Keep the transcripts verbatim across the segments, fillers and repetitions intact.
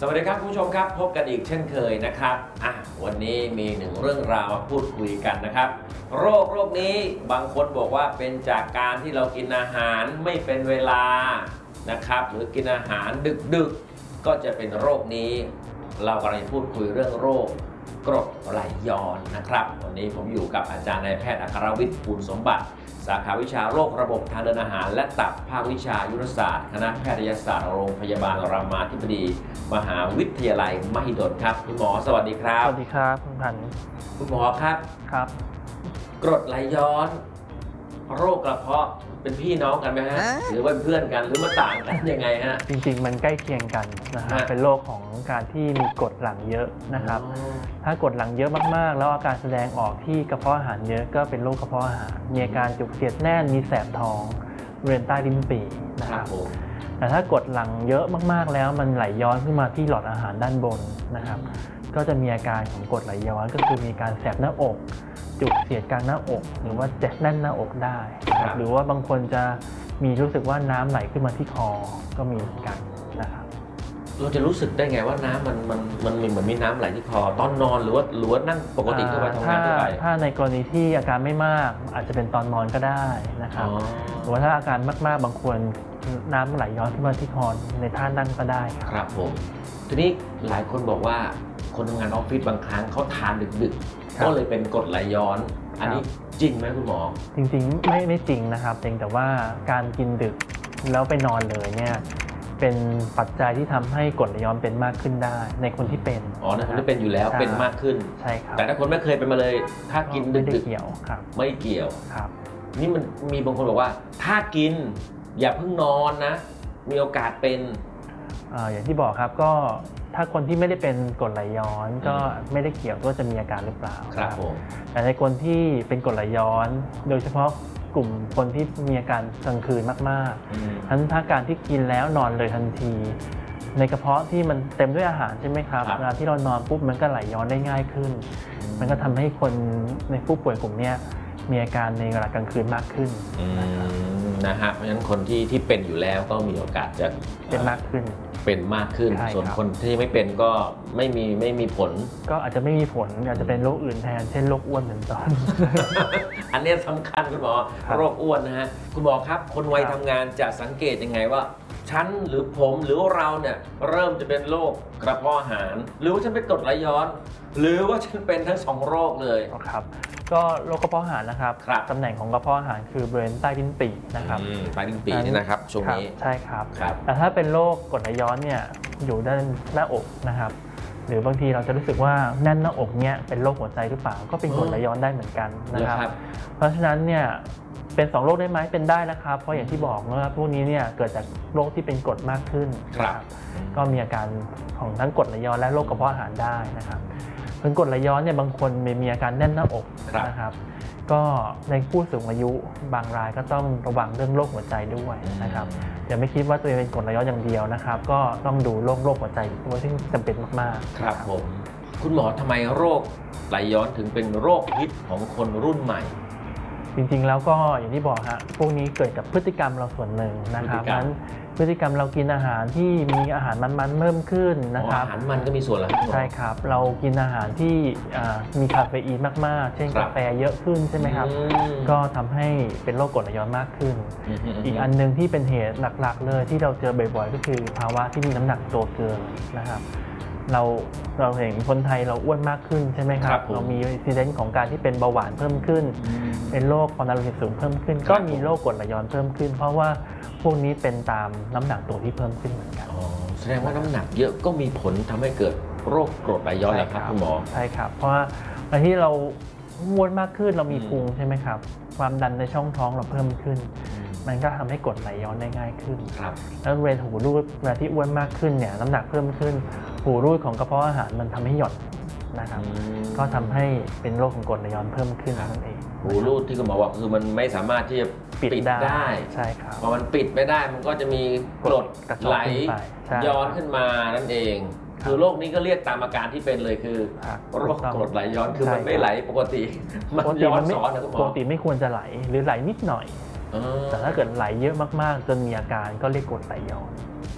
สวัสดีครับคุณผู้ชมครับพบกันอีกเช่นเคยนะครับอ่ะวันนี้มีหนึ่งเรื่องราวมาพูดคุยกันนะครับโรคโรคนี้บางคนบอกว่าเป็นจากการที่เรากินอาหารไม่เป็นเวลานะครับหรือกินอาหารดึกๆก็จะเป็นโรคนี้เรากำลังพูดคุยเรื่องโรคกรดไหลย้อนนะครับวันนี้ผมอยู่กับอาจารย์นายแพทย์อัครวิทย์ภูลสมบัติสาขาวิชาโรคระบบทางเดินอาหารและตับภาควิชายุรศาสตร์คณะแพทยศาสตร์โรงพยาบาลรามาธิบดีมหาวิทยาลัยมหิดลครับคุณหมอสวัสดีครับสวัสดีครับคุณพันธ์คุณหมอครับครับกรดไหลย้อนโรคกระเพาะเป็นพี่น้องกันไหมฮะหรือว่าเพื่อนกันหรือมาต่างกันยังไงฮะจริงๆมันใกล้เคียงกันนะฮะเป็นโรคของการที่มีกรดหลั่งเยอะนะครับถ้ากรดหลั่งเยอะมากๆแล้วอาการแสดงออกที่กระเพาะอาหารเยอะก็เป็นโรคกระเพาะอาหารมีอาการจุกเสียดแน่นมีแสบท้องบริเวณใต้ลิ้นปี่นะครับแต่ถ้ากรดหลั่งเยอะมากๆแล้วมันไหลย้อนขึ้นมาที่หลอดอาหารด้านบนนะครับก็จะมีอาการของกรดไหลย้อนก็คือมีการแสบหน้าอกจุกเสียดกลางหน้าอกหรือว่าเจ็บแน่นหน้าอกได้หรือว่าบางคนจะมีรู้สึกว่าน้ำไหลขึ้นมาที่คอก็มีเหมือนกันนะครับเราจะรู้สึกได้ไงว่าน้ำมันมันมันเหมือนมีน้ำไหลที่คอตอนนอนหรือว่าหรือว่านั่งปกติทั่วไปทำงานทั่วไปถ้าในกรณีที่อาการไม่มากอาจจะเป็นตอนนอนก็ได้นะครับหรือว่าถ้าอาการมากๆบางคนน้ำไหลย้อนขึ้นมาที่คอในท่านั่งก็ได้ครับผมทีนี้หลายคนบอกว่าคนทำงานออฟฟิศบางครั้งเขาทานดึกๆก็เลยเป็นกรดไหลย้อนอันนี้จริงไหมคุณหมอจริงๆไม่ไม่จริงนะครับเพียงแต่ว่าการกินดึกแล้วไปนอนเลยเนี่ยเป็นปัจจัยที่ทำให้กรดไหลย้อนเป็นมากขึ้นได้ในคนที่เป็นอ๋อในคนที่เป็นอยู่แล้วเป็นมากขึ้นใช่ครับแต่ถ้าคนไม่เคยเป็นมาเลยถ้ากินดึกๆไม่เกี่ยวครับไม่เกี่ยวครับนี่มันมีบางคนบอกว่าถ้ากินอย่าเพิ่งนอนนะมีโอกาสเป็นอย่างที่บอกครับก็ถ้าคนที่ไม่ได้เป็นกรดไหลย้อนก็ไม่ได้เกี่ยวว่าจะมีอาการหรือเปล่าครับผมแต่ในคนที่เป็นกรดไหลย้อนโดยเฉพาะกลุ่มคนที่มีอาการกลางคืนมากๆทั้นถ้าการที่กินแล้วนอนเลยทันทีในกระเพาะที่มันเต็มด้วยอาหารใช่ไหมครับเวลาที่เรานอนปุ๊บมันก็ไหลย้อนได้ง่ายขึ้นมันก็ทำให้คนในผู้ป่วยกลุ่มนี้มีอาการในเวลากลางคืนมากขึ้นนะฮะเพราะฉะนั้นคนที่ที่เป็นอยู่แล้วก็มีโอกาสจะเป็นมากขึ้นเป็นมากขึ้นส่วนคนที่ไม่เป็นก็ไม่มีไม่มีผลก็อาจจะไม่มีผลอาจจะเป็นโรคอื่นแทนเช่นโรคอ้วนเป็นต้นอันนี้สำคัญคุณหมอโรคอ้วนนะฮะคุณหมอครับคนวัยทำงานจะสังเกตยังไงว่าฉันหรือผมหรือเราเนี่ยเริ่มจะเป็นโรคกระเพาะอาหารหรือว่าฉันเป็นกรดไหลย้อนหรือว่าฉันเป็นทั้งสองโรคเลยครับก็โรคกระเพาะอาหารนะครับตำแหน่งของกระเพาะอาหารคือบริเวณใต้ลิ้นปี่นะครับใต้ลิ้นปี่นี่นะครับช่วงนี้ใช่ครับแต่ถ้าเป็นโรคกรดไหลย้อนเนี่ยอยู่ด้านหน้าอกนะครับหรือบางทีเราจะรู้สึกว่าแน่นหน้าอกเนี่ยเป็นโรคหัวใจหรือเปล่าก็เป็นกรดไหลย้อนได้เหมือนกันนะครับเพราะฉะนั้นเนี่ยเป็นสองโรคได้ไหมเป็นได้นะครับเพราะอย่างที่บอกว่าพวกนี้เนี่ยเกิดจากโรคที่เป็นกรดมากขึ้นก็มีอาการของทั้งกรดไหลย้อนและโรคกระเพาะอาหารได้นะครับเป็นกรดไหลย้อนเนี่ยบางคนมีอาการแน่นหน้าอกนะครับก็ในผู้สูงอายุบางรายก็ต้องระวังเรื่องโรคหัวใจด้วยนะครับอย่าไม่คิดว่าตัวเองเป็นกรดไหลย้อนอย่างเดียวนะครับก็ต้องดูโรคโรคหัวใจด้วยซึ่งจำเป็นมากๆครับผมคุณหมอทำไมโรคไหลย้อนถึงเป็นโรคฮิตของคนรุ่นใหม่จริงๆแล้วก็อย่างที่บอกฮะพวกนี้เกิดกับพฤติกรรมเราส่วนหนึ่งนะครับนั้นพฤติกรรมเรากินอาหารที่มีอาหารมันๆเพิ่มขึ้นนะครับอาหารมันก็มีส่วนแล้วใช่ครับเรากินอาหารที่มีคาเฟอีนมากๆเช่นกาแฟเยอะขึ้นใช่ไหมครับก็ทำให้เป็นโรคกรดไหลย้อนมากขึ้นอีกอันนึงที่เป็นเหตุหลักๆเลยที่เราเจอบ่อยๆก็คือภาวะที่มีน้ำหนักตัวเกินนะครับเราเราเห็นคนไทยเราอ้วนมากขึ้นใช่ไหมครับเรามีอินซิเดนต์ของการที่เป็นเบาหวานเพิ่มขึ้นเป็นโรคความดันโลหิตสูงเพิ่มขึ้นก็มีโรคกรดไหลย้อนเพิ่มขึ้นเพราะว่าพวกนี้เป็นตามน้ำหนักตัวที่เพิ่มขึ้นเหมือนกันแสดงว่าน้ำหนักเยอะก็มีผลทำให้เกิดโรคกรดไหลย้อนแหละครับคุณหมอใช่ครับเพราะว่าตอนที่เราอ้วนมากขึ้นเรามีพุงใช่ไหมครับความดันในช่องท้องเราเพิ่มขึ้นมันก็ทำให้กรดไหลย้อนได้ง่ายขึ้นแล้วบริเวณหูรูดเวลาที่อ้วนมากขึ้นเนี่ยน้ำหนักเพิ่มขึ้นหูรูดของกระเพาะอาหารมันทำให้หย่อนนะครับก็ทำให้เป็นโรคของกรดไหลย้อนเพิ่มขึ้นนั่นเองหูรูดที่คุณหมอบอกคือมันไม่สามารถที่จะปิดได้ใช่ครับพอมันปิดไม่ได้มันก็จะมีกรดไหลย้อนขึ้นมานั่นเองคือโรคนี้ก็เรียกตามอาการที่เป็นเลยคือโรคกรดไหลย้อนคือมันไม่ไหลปกติมันย้อนซ้อนนะคุณหมอปกติไม่ควรจะไหลหรือไหลนิดหน่อยแต่ถ้าเกิดไหลเยอะมากๆจนมีอาการก็เรียกกรดไหลย้อนค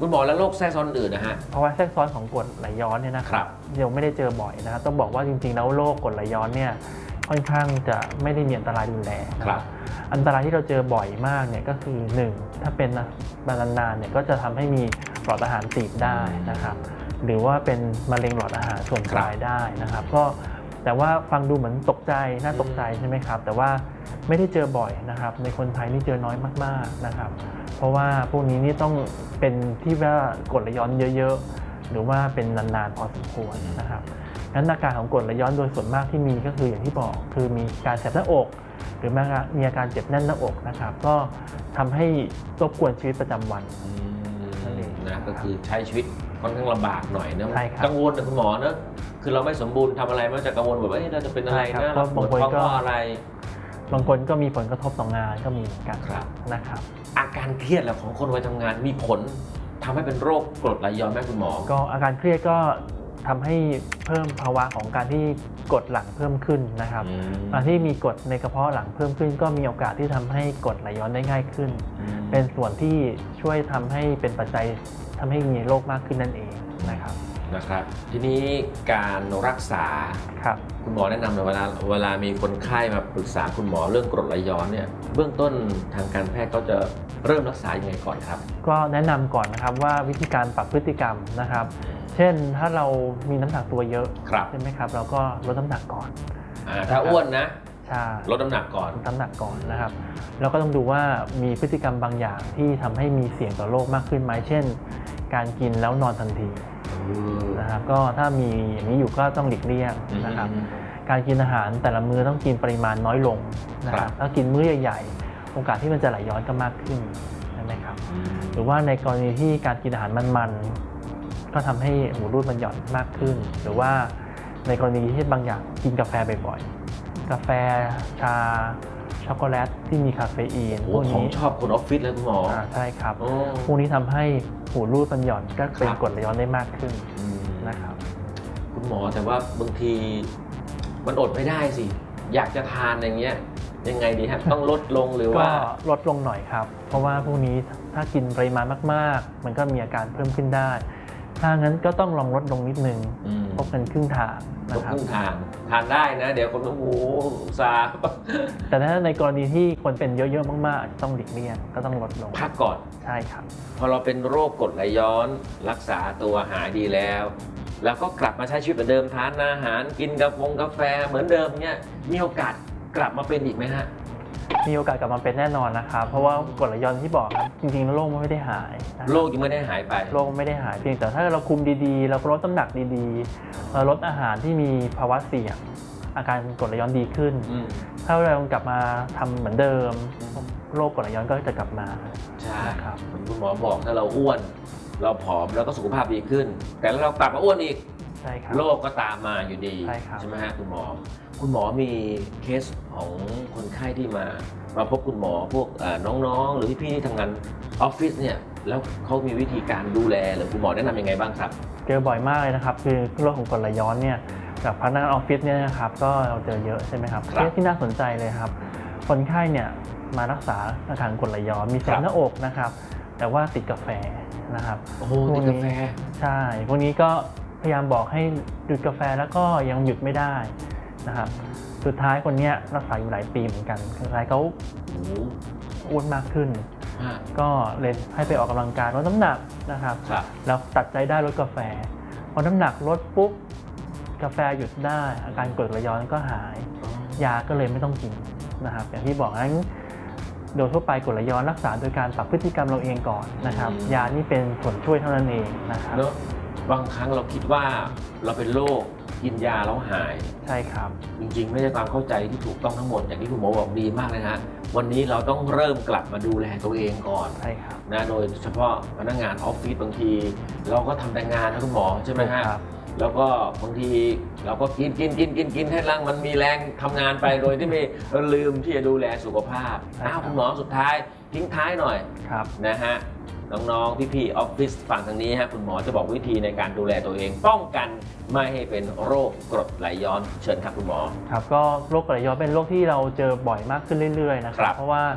คุณหมอแล้วโรคแทรกซ้อนอื่นนะฮะภาวะแทรกซ้อนของกรดไหลย้อนเนี่ยนะครับยังไม่ได้เจอบ่อยนะครับต้องบอกว่าจริงๆแล้วโรคกรดไหลย้อนเนี่ยค่อนข้างจะไม่ได้มีอันตรายรุนแรงนะครับอันตรายที่เราเจอบ่อยมากเนี่ยก็คือหนึ่งถ้าเป็นนานๆเนี่ยก็จะทำให้มีหลอดอาหารตีบได้นะครับหรือว่าเป็นมะเร็งหลอดอาหารส่วนปลายได้นะครับก็แต่ว่าฟังดูเหมือนตกใจน่าตกใจใช่ไหมครับแต่ว่าไม่ได้เจอบ่อยนะครับในคนไทยนี่เจอน้อยมากๆนะครับเพราะว่าพวกนี้นี่ต้องเป็นที่ว่ากรดไหลย้อนเยอะๆหรือว่าเป็นนานๆพอสมควรนะครับงั้นอาการของกรดไหลย้อนโดยส่วนมากที่มีก็คืออย่างที่บอกคือมีการแสบหน้าอกหรือมีอาการเจ็บแน่นหน้าอกนะครับก็ทำให้รบกวนชีวิตประจำวันนั่นเองนะก็คือใช้ชีวิตค่อนข้างลำบากหน่อยนะกังวลนะคุณหมอเนอะคือเราไม่สมบูรณ์ทำอะไรมันจะกังวลแบบว่าเราจะเป็นอะไรนะปวดท้องเพราะอะไรบางคนก็มีผลกระทบต่องานก็มีเหมือนกันนะครับอาการเครียดของคนวัยทำงานมีผลทำให้เป็นโรคกรดไหลย้อนไหมคุณหมอก็อาการเครียดก็ทำให้เพิ่มภาวะของการที่กรดหลั่งเพิ่มขึ้นนะครับการที่มีกรดในกระเพาะหลั่งเพิ่มขึ้นก็มีโอกาสที่ทำให้กรดไหลย้อนได้ง่ายขึ้นเป็นส่วนที่ช่วยทำให้เป็นปัจจัยทำให้มีโรคมากขึ้นนั่นเองนะครับนะครับทีนี้การรักษาครับคุณหมอแนะนำเลยเวลาเวลามีคนไข้มาปรึกษาคุณหมอเรื่องกรดไหลย้อนเนี่ยเบื้องต้นทางการแพทย์ก็จะเริ่มรักษายังไงก่อนครับก็แนะนำก่อนนะครับว่าวิธีการปรับพฤติกรรมนะครับเช่นถ้าเรามีน้ำหนักตัวเยอะใช่ไหมครับเราก็ลดน้ำหนักก่อนถ้าอ้วนนะใช่ลดน้ำหนักก่อนลดน้ำหนักก่อนนะครับเราก็ต้องดูว่ามีพฤติกรรมบางอย่างที่ทำให้มีเสี่ยงต่อโรคมากขึ้นไหมเช่นการกินแล้วนอนทันทีนะครับก็ถ้ามีอย่างนี้อยู่ก็ต้องหลีกเลี่ยงนะครับการกินอาหารแต่ละมื้อต้องกินปริมาณน้อยลงนะครับถ้ากินมื้อใหญ่ๆโอกาสที่มันจะไหลย้อนก็มากขึ้นนะครับหรือว่าในกรณีที่การกินอาหารมันๆก็ทำให้หูรูดมันหย่อนมากขึ้นหรือว่าในกรณีที่บางอย่างกินกาแฟบ่อยๆกาแฟชาช็อกโกแลตที่มีคาเฟอีนพวกนี้ชอบคนออฟฟิศเลยคุณหมอใช่ครับพวกนี้ทำให้หูรูดมันหย่อนก็เป็นกรดไหลย้อนได้มากขึ้นนะครับคุณหมอแต่ว่าบางทีมันอดไม่ได้สิอยากจะทานอย่างเงี้ยยังไงดีครับต้องลดลงหรือว่าลดลงหน่อยครับเพราะว่าพวกนี้ถ้ากินปริมาณมากๆมันก็มีอาการเพิ่มขึ้นได้ถ้างั้นก็ต้องลองลดลงนิดนึงพบกันครึ่งทางนะครับครึ่งทางทานได้นะเดี๋ยวคนต้องโอ้ซาแต่ถ้าในกรณีที่คนเป็นเยอะๆมากๆต้องหลีกเลี่ยงก็ต้องลดลงพักก่อนใช่ครับพอเราเป็นโรคกรดไหลย้อนรักษาตัวหายดีแล้วแล้วก็กลับมาใช้ชีวิตเหมือนเดิมทานอาหารกินกาแฟกาแฟเหมือนเดิมเนี่ยมีโอกาสกลับมาเป็นอีกไหมฮะมีโอกาสกลับมาเป็นแน่นอนนะครับเพราะว่ากรดไหลย้อนที่บอกครับจริงๆแล้วโรคมันไม่ได้หายโรคยังไม่ได้หายไปโรคไม่ได้หายเพียงแต่ถ้าเราคุมดีๆเราลดน้ำหนักดีๆเราลดอาหารที่มีภาวะเสี่ยงอาการกรดไหลย้อนดีขึ้นถ้าเรากลับมาทำเหมือนเดิมโรคกรดไหลย้อนก็จะกลับมาใช่ครับคุณหมอบอกถ้าเราอ้วนเราผอมแล้วก็สุขภาพดีขึ้นแต่เรากลับมาอ้วนอีกโรคก็ตามมาอยู่ดีใช่ไหมฮะคุณหมอคุณหมอมีเคสของคนไข้ที่มามาพบคุณหมอพวกน้องๆหรือพี่ๆที่ทำงานออฟฟิศเนี่ยแล้วเขามีวิธีการดูแลหรือคุณหมอแนะนำยังไงบ้างครับเจอบ่อยมากเลยนะครับคือโรคของกรดไหลย้อนเนี่ยกับพนักงานออฟฟิศเนี่ยนะครับก็เราเจอเยอะใช่ไหมครับเคสที่น่าสนใจเลยครับคนไข้เนี่ยมารักษาอาการกรดไหลย้อนมีแสบหน้าอกนะครับแต่ว่าติดกาแฟนะครับโอ้โหติดกาแฟใช่พวกนี้ก็พยายามบอกให้หยุดกาแฟแล้วก็ยังหยุดไม่ได้นะครับสุดท้ายคนนี้รักษาอยู่หลายปีเหมือนกันสุดท้ายเขาอ้วนมากขึ้นก็เลยให้ไปออกกำลังกายลดน้ำหนักนะครับแล้วตัดใจได้ลดกาแฟพอน้ำหนักลดปุ๊บกาแฟหยุดได้อาการกรดไหลย้อนก็หายยาก็เลยไม่ต้องกินนะครับอย่างที่บอกนั้นโดยทั่วไปกรดไหลย้อนรักษาโดยการปรับพฤติกรรมเราเองก่อนนะครับยานี่เป็นส่วนช่วยเท่านั้นเองนะครับบางครั้งเราคิดว่าเราเป็นโรคกินยาแล้วหายใช่ครับจริงๆไม่ใช่ความเข้าใจที่ถูกต้องทั้งหมดอย่างที่คุณหมอบอกดีมากเลยฮะวันนี้เราต้องเริ่มกลับมาดูแลตัวเองก่อนใช่ครับนะโดยเฉพาะพนักงานออฟฟิศบางทีเราก็ทำแต่งานนะคุณหมอใช่ไหมฮะแล้วก็บางทีเราก็กินกินกินกินกินให้ร่างมันมีแรงทำงานไปโดยที่ไม่ลืมที่จะดูแลสุขภาพอ้าวคุณหมอสุดท้ายทิ้งท้ายหน่อยนะฮะน้องๆพี่ๆออฟฟิศฝั่งทางนี้ฮะคุณหมอจะบอกวิธีในการดูแลตัวเองป้องกันไม่ให้เป็นโรคกรดไหลย้อนเชิญครับคุณหมอครับก็โรคกรดไหลย้อนเป็นโรคที่เราเจอบ่อยมากขึ้นเรื่อยๆนะครับเพราะว่า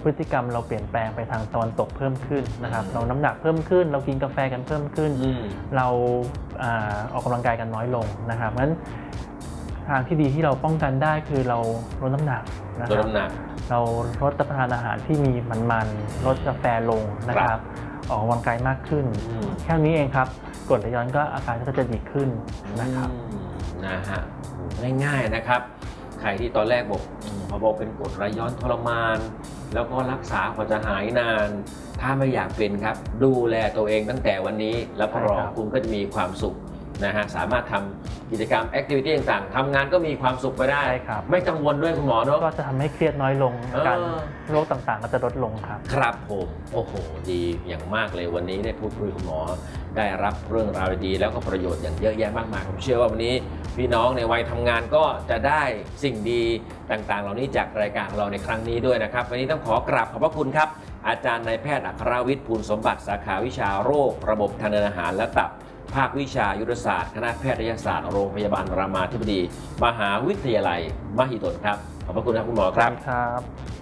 พฤติกรรมเราเปลี่ยนแปลงไปทางตะวันตกเพิ่มขึ้นนะครับเราน้ำหนักเพิ่มขึ้นเรากินกาแฟกันเพิ่มขึ้นเราอ่าออกกำลังกายกันน้อยลงนะครับงั้นทางที่ดีที่เราป้องกันได้คือเราลดน้ำหนักนะคลดรับน้ำหนักเราลดรับประทานอาหารที่มีมันๆลดกาแฟลงนะครับออกกำลังกายมากขึ้นอืมแค่นี้เองครับกรดไหลย้อนก็อาการก็จะดีขึ้นนะครับอืมนะฮะง่ายๆนะครับใครที่ตอนแรกบอกอืมพอบอกเป็นกรดไหลย้อนทรมาน แล้วก็รักษากว่าจะหายนาน ถ้าไม่อยากเป็นครับ ดูแลตัวเองตั้งแต่วันนี้ แล้วก็รอใช่ครับคุณก็จะมีความสุขนะฮะสามารถทำกิจกรรมแอคทิวิตี้ต่างๆทำงานก็มีความสุขไปได้ใช่ครับไม่กังวลด้วยคุณหมอเนาะก็จะทำให้เครียดน้อยลงเออการโรคต่างๆ ก็จะลดลงครับครับผมโอ้โหดีอย่างมากเลยวันนี้ได้พูดคุยกับคุณหมอ ได้รับเรื่องราวดีๆแล้วก็ประโยชน์อย่างเยอะแยะมากมายผมเชื่อว่าวันนี้พี่น้องในวัยทำงานก็จะได้สิ่งดีต่างๆ เหล่านี้จากรายการของเราในครั้งนี้ด้วยนะครับวันนี้ต้องขอกราบขอบพระคุณครับอาจารย์นายแพทย์อัครวิทย์ภูลสมบัติสาขาวิชาโรคระบบทางเดินอาหารและตับภาควิชายุทธศาสตร์คณะแพทยศาสตร์โรงพยาบาลรามาธิบดีมหาวิทยาลัยมหิดลครับขอบพระคุณครับคุณหมอครับครับ